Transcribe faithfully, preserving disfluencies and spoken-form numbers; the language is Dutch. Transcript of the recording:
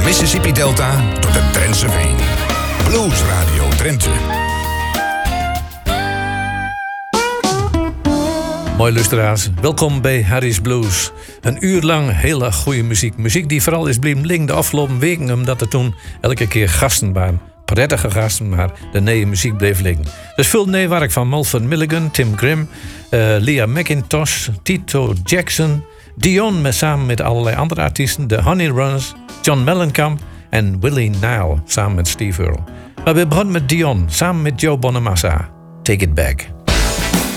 Mississippi Delta tot de Drentse Veen. Blues Radio Drenthe. Mooi luisteraars, welkom bij Harry's Blues. Een uur lang hele goede muziek. Muziek die vooral is blijven liggen de afgelopen weken, omdat er toen elke keer gasten waren. Prettige gasten, maar de nieuwe muziek bleef liggen. Dus veel neewerk van Mulford Milligan, Tim Grimm, uh, Leah McIntosh, Tito Jackson, Dion met, samen met allerlei andere artiesten, de Honey Runners, John Mellencamp en Willie Nile samen met Steve Earle. Maar we begonnen met Dion samen met Joe Bonamassa. Take It Back.